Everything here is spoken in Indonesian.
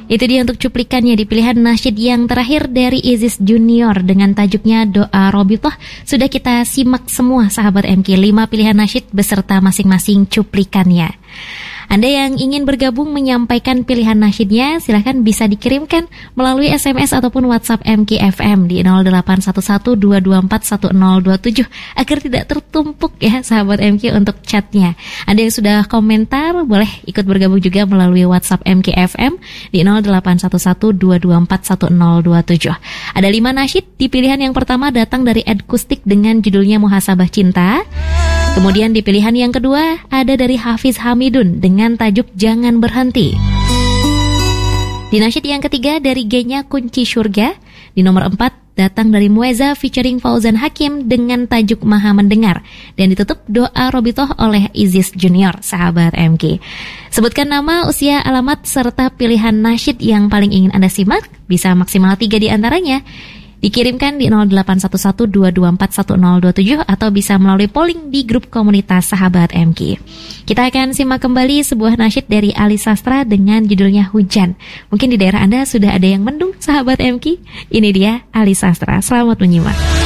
Itu dia untuk cuplikannya di pilihan nasyid yang terakhir dari Izis Junior dengan tajuknya Doa Robitoh. Sudah kita simak semua sahabat MK, 5 pilihan nasyid beserta masing-masing cuplikannya. Anda yang ingin bergabung menyampaikan pilihan nasyidnya, silahkan bisa dikirimkan melalui SMS ataupun WhatsApp MKFM di 0811-224-1027 agar tidak tertumpuk ya sahabat MK untuk chatnya. Anda yang sudah komentar boleh ikut bergabung juga melalui WhatsApp MKFM di 0811-224-1027. Ada 5 nasyid. Di pilihan yang pertama datang dari Ed Kustik dengan judulnya Muhasabah Cinta. Kemudian di pilihan yang kedua ada dari Hafiz Hamidun dengan tajuk Jangan Berhenti. Di nasyid yang ketiga dari G-nya Kunci Surga. Di nomor 4 datang dari Mueza featuring Fauzan Hakim dengan tajuk Maha Mendengar. Dan ditutup Doa Robitoh oleh Izis Junior, sahabat MK. Sebutkan nama, usia, alamat, serta pilihan nasyid yang paling ingin Anda simak. Bisa maksimal 3 di antaranya. Dikirimkan di 0811-224-1027 atau bisa melalui polling di grup komunitas sahabat MK. Kita akan simak kembali sebuah nasyid dari Ali Sastra dengan judulnya Hujan. Mungkin di daerah Anda sudah ada yang mendung sahabat MK. Ini dia Ali Sastra. Selamat menyimak.